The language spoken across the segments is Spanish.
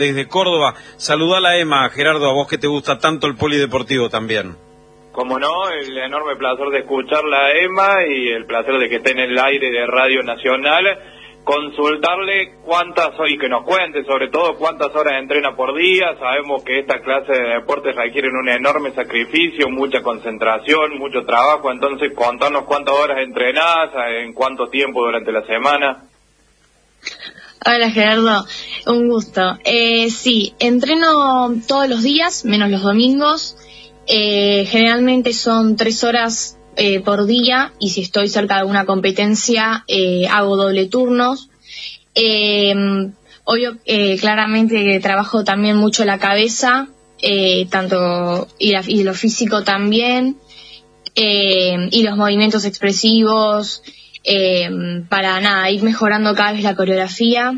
Desde Córdoba, saludá a la Emma, Gerardo, a vos que te gusta tanto el polideportivo también. Como no, el enorme placer de escucharla a Emma y el placer de que esté en el aire de Radio Nacional. Consultarle y que nos cuente sobre todo cuántas horas entrena por día. Sabemos que esta clase de deportes requieren un enorme sacrificio, mucha concentración, mucho trabajo. Entonces, contanos cuántas horas entrenás, en cuánto tiempo durante la semana. Hola Gerardo, un gusto. Sí, entreno todos los días, menos los domingos. Generalmente son 3 horas por día, y si estoy cerca de una competencia hago doble turnos. Obvio, claramente trabajo también mucho la cabeza, tanto y lo físico también, y los movimientos expresivos, para ir mejorando cada vez la coreografía.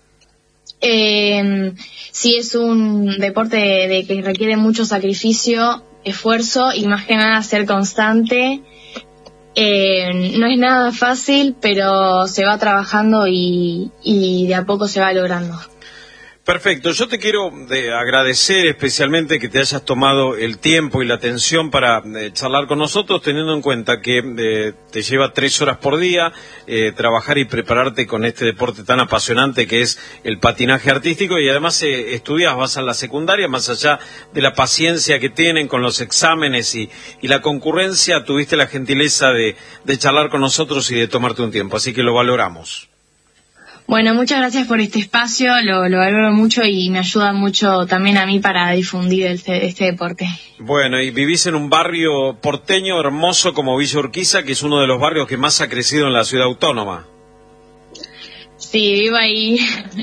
Sí, es un deporte de que requiere mucho sacrificio, esfuerzo y más que nada ser constante. No es nada fácil, pero se va trabajando y de a poco se va logrando. Perfecto, yo te quiero agradecer especialmente que te hayas tomado el tiempo y la atención para charlar con nosotros, teniendo en cuenta que te lleva 3 horas por día trabajar y prepararte con este deporte tan apasionante que es el patinaje artístico, y además vas a la secundaria, más allá de la paciencia que tienen con los exámenes y la concurrencia, tuviste la gentileza de charlar con nosotros y de tomarte un tiempo, así que lo valoramos. Bueno, muchas gracias por este espacio, lo valoro mucho y me ayuda mucho también a mí para difundir este deporte. Bueno, y vivís en un barrio porteño hermoso como Villa Urquiza, que es uno de los barrios que más ha crecido en la ciudad autónoma. Sí, vivo ahí.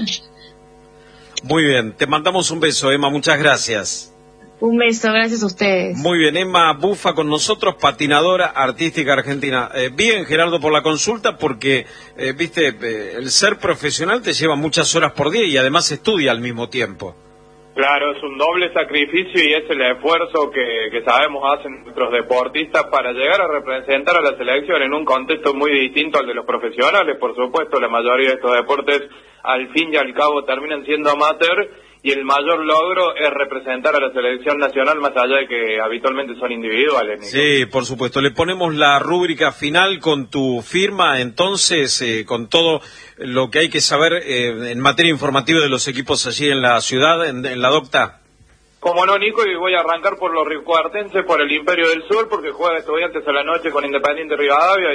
Muy bien, te mandamos un beso, Emma, muchas gracias. Un beso, gracias a ustedes. Muy bien, Emma Bufa con nosotros, patinadora artística argentina. Bien, Gerardo, por la consulta, porque, el ser profesional te lleva muchas horas por día y además estudia al mismo tiempo. Claro, es un doble sacrificio y es el esfuerzo que sabemos hacen nuestros deportistas para llegar a representar a la selección en un contexto muy distinto al de los profesionales. Por supuesto, la mayoría de estos deportes al fin y al cabo terminan siendo amateur, y el mayor logro es representar a la selección nacional más allá de que habitualmente son individuales, Nico. Sí, por supuesto. Le ponemos la rúbrica final con tu firma, entonces, con todo lo que hay que saber en materia informativa de los equipos allí en la ciudad, en la Docta. Como no, Nico, y voy a arrancar por los ricuartenses, por el Imperio del Sur, porque juega Estudiantes a la noche con Independiente Rivadavia,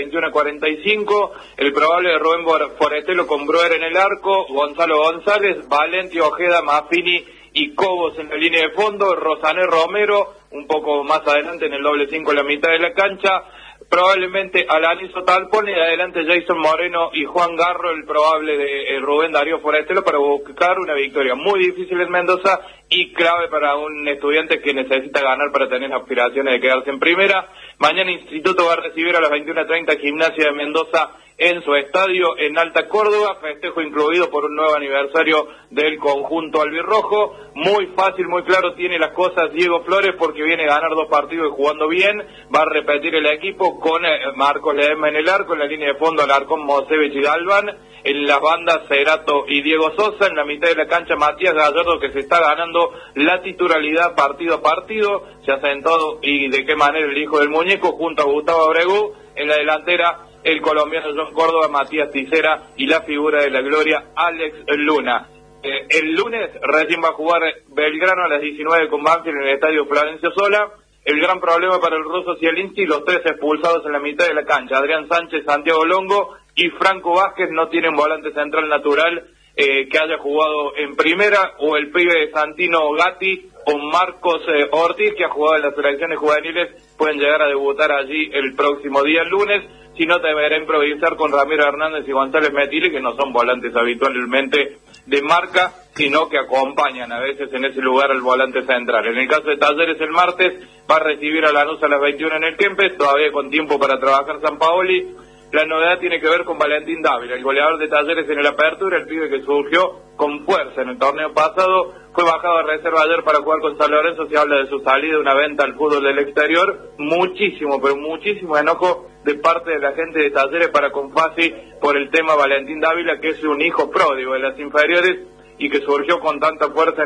21:45, el probable de Rubén Forestelo con Bruer en el arco, Gonzalo González, Valenti, Ojeda, Maffini y Cobos en la línea de fondo, Rosané Romero, un poco más adelante en el doble 5 en la mitad de la cancha, probablemente Alanizo Talpone, y adelante Jason Moreno y Juan Garro, el probable de Rubén Darío Forestelo, para buscar una victoria muy difícil en Mendoza y clave para un estudiante que necesita ganar para tener aspiraciones de quedarse en primera. Mañana Instituto va a recibir a las 21:30 Gimnasia de Mendoza en su estadio en Alta Córdoba, festejo incluido por un nuevo aniversario del conjunto albirrojo. Muy fácil, muy claro tiene las cosas Diego Flores, porque viene a ganar 2 partidos y jugando bien. Va a repetir el equipo con Marcos Ledesma en el arco, en la línea de fondo Alarcón, Mosevich y Galván, en las bandas Cerato y Diego Sosa, en la mitad de la cancha Matías Gallardo, que se está ganando la titularidad partido a partido, se ha sentado y de qué manera el hijo del muñeco, junto a Gustavo Abregu, en la delantera el colombiano John Córdoba, Matías Ticera y la figura de la gloria Alex Luna. El lunes recién va a jugar Belgrano a las 19 con Banfield en el estadio Florencio Sola. El gran problema para el ruso Zielinski, los 3 expulsados en la mitad de la cancha, Adrián Sánchez, Santiago Longo y Franco Vázquez, no tienen volante central natural que haya jugado en primera, o el pibe de Santino Gatti o Marcos Ortiz, que ha jugado en las selecciones juveniles, pueden llegar a debutar allí el próximo día lunes. Si no, deberá improvisar con Ramiro Hernández y González Metili, que no son volantes habitualmente de marca, sino que acompañan a veces en ese lugar al volante central. En el caso de Talleres, el martes va a recibir a Lanús a las 21 en el Kempes, todavía con tiempo para trabajar Sampaoli. La novedad tiene que ver con Valentín Dávila, el goleador de Talleres en el Apertura, el pibe que surgió con fuerza en el torneo pasado, fue bajado a reserva ayer para jugar con San Lorenzo. Se habla de su salida, una venta al fútbol del exterior, muchísimo, pero muchísimo enojo de parte de la gente de Talleres para con Fassi por el tema Valentín Dávila, que es un hijo pródigo de las inferiores y que surgió con tanta fuerza